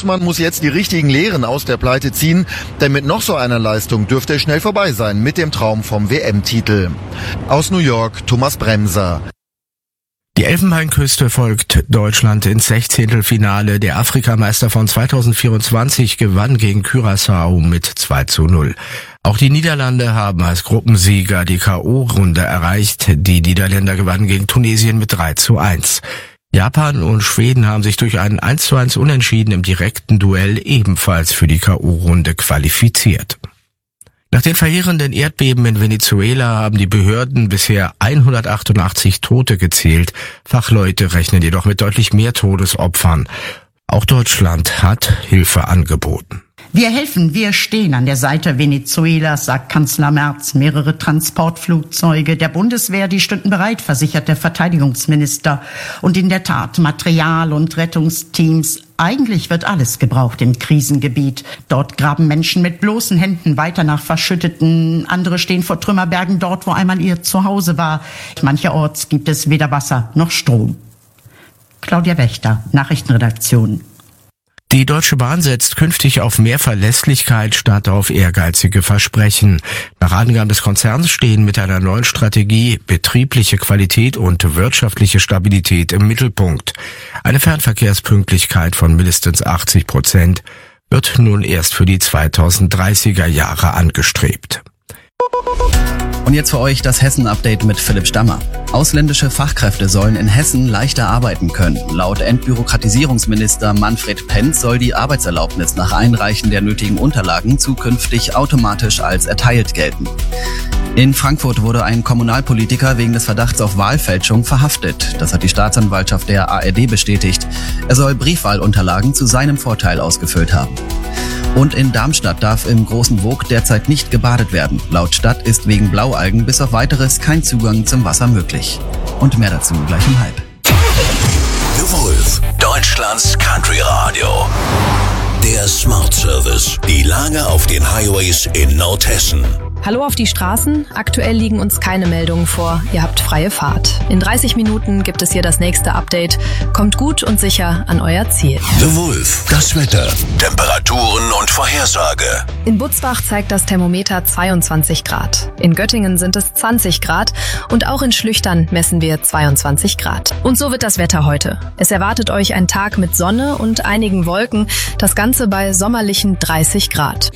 Nagelsmann muss jetzt die richtigen Lehren aus der Pleite ziehen, denn mit noch so einer Leistung dürfte es schnell vorbei sein mit dem Traum vom WM-Titel. Aus New York, Thomas Bremser. Die Elfenbeinküste folgt Deutschland ins Sechzehntelfinale. Der Afrikameister von 2024 gewann gegen Curaçao mit 2:0. Auch die Niederlande haben als Gruppensieger die K.O.-Runde erreicht. Die Niederländer gewannen gegen Tunesien mit 3:1. Japan und Schweden haben sich durch einen 1:1 Unentschieden im direkten Duell ebenfalls für die K.O.-Runde qualifiziert. Nach den verheerenden Erdbeben in Venezuela haben die Behörden bisher 188 Tote gezählt. Fachleute rechnen jedoch mit deutlich mehr Todesopfern. Auch Deutschland hat Hilfe angeboten. Wir helfen, wir stehen an der Seite Venezuelas, sagt Kanzler Merz. Mehrere Transportflugzeuge der Bundeswehr, die stünden bereit, versichert der Verteidigungsminister. Und in der Tat, Material und Rettungsteams. Eigentlich wird alles gebraucht im Krisengebiet. Dort graben Menschen mit bloßen Händen weiter nach Verschütteten. Andere stehen vor Trümmerbergen dort, wo einmal ihr Zuhause war. Mancherorts gibt es weder Wasser noch Strom. Claudia Wächter, Nachrichtenredaktion. Die Deutsche Bahn setzt künftig auf mehr Verlässlichkeit statt auf ehrgeizige Versprechen. Nach Angaben des Konzerns stehen mit einer neuen Strategie betriebliche Qualität und wirtschaftliche Stabilität im Mittelpunkt. Eine Fernverkehrspünktlichkeit von mindestens 80% wird nun erst für die 2030er Jahre angestrebt. Und jetzt für euch das Hessen-Update mit Philipp Stammer. Ausländische Fachkräfte sollen in Hessen leichter arbeiten können. Laut Entbürokratisierungsminister Manfred Penz soll die Arbeitserlaubnis nach Einreichen der nötigen Unterlagen zukünftig automatisch als erteilt gelten. In Frankfurt wurde ein Kommunalpolitiker wegen des Verdachts auf Wahlfälschung verhaftet. Das hat die Staatsanwaltschaft der ARD bestätigt. Er soll Briefwahlunterlagen zu seinem Vorteil ausgefüllt haben. Und in Darmstadt darf im Großen Vogt derzeit nicht gebadet werden. Laut Stadt ist wegen Blaualgen bis auf Weiteres kein Zugang zum Wasser möglich. Und mehr dazu gleich um 12:30. The Wolf, Deutschlands Country Radio. Der Smart Service. Die Lage auf den Highways in Nordhessen. Hallo auf die Straßen. Aktuell liegen uns keine Meldungen vor. Ihr habt freie Fahrt. In 30 Minuten gibt es hier das nächste Update. Kommt gut und sicher an euer Ziel. The Wolf, das Wetter, Temperaturen und Vorhersage. In Butzbach zeigt das Thermometer 22 Grad. In Göttingen sind es 20 Grad und auch in Schlüchtern messen wir 22 Grad. Und so wird das Wetter heute. Es erwartet euch ein Tag mit Sonne und einigen Wolken. Das Ganze bei sommerlichen 30 Grad.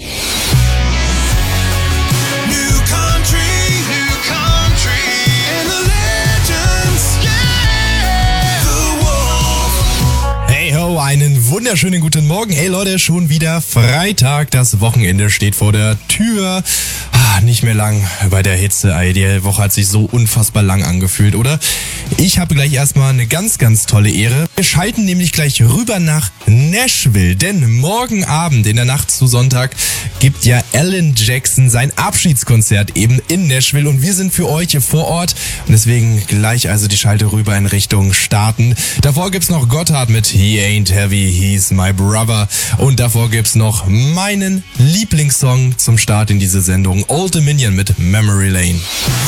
Einen wunderschönen guten Morgen. Hey Leute, schon wieder Freitag. Das Wochenende steht vor der Tür. Nicht mehr lang bei der Hitze. Die Woche hat sich so unfassbar lang angefühlt, oder? Ich habe gleich erstmal eine ganz, ganz tolle Ehre. Wir schalten nämlich gleich rüber nach Nashville, denn morgen Abend in der Nacht zu Sonntag gibt ja Alan Jackson sein Abschiedskonzert eben in Nashville und wir sind für euch hier vor Ort und deswegen gleich also die Schalte rüber in Richtung Starten. Davor gibt's noch Gotthard mit He Ain't Heavy, He's My Brother und davor gibt's noch meinen Lieblingssong zum Start in diese Sendung, Old Dominion mit Memory Lane.